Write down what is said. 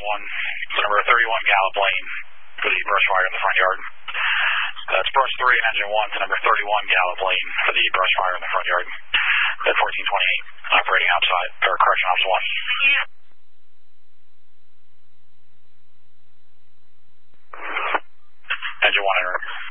1, the number 31 Gallup Lane for the brush fire in the front yard. That's brush 3 and engine 1 to number 31 Gallup Lane for the brush fire in the front yard. At 1428, operating outside, or correction, ops 1. Engine 1 interrupt.